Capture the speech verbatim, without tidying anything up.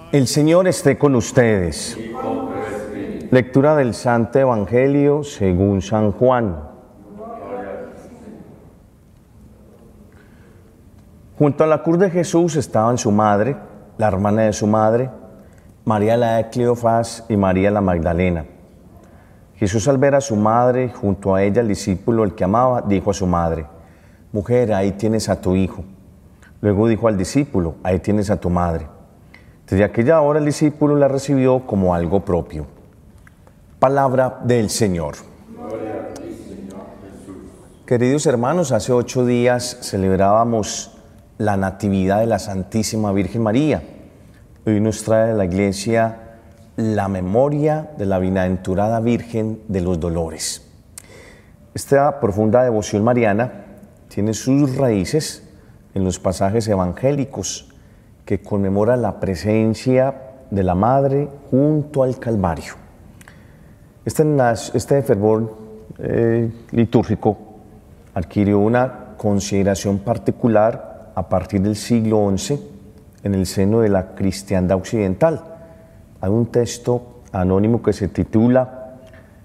El Señor esté con ustedes. Lectura del Santo Evangelio según San Juan. Junto a la cruz de Jesús estaban su madre, la hermana de su madre, María la de Cleofás y María la Magdalena. Jesús, al ver a su madre, junto a ella el discípulo, el que amaba, dijo a su madre: «Mujer, ahí tienes a tu hijo». Luego dijo al discípulo: «Ahí tienes a tu madre». Desde aquella hora el discípulo la recibió como algo propio. Palabra del Señor. Gloria a ti, Señor Jesús. Queridos hermanos, hace ocho días celebrábamos la Natividad de la Santísima Virgen María. Hoy nos trae a la Iglesia la memoria de la Bienaventurada Virgen de los Dolores. Esta profunda devoción mariana tiene sus raíces en los pasajes evangélicos que conmemoran la presencia de la Madre junto al Calvario. Este, este fervor eh, litúrgico adquirió una consideración particular a partir del siglo once en el seno de la cristiandad occidental. Hay un texto anónimo que se titula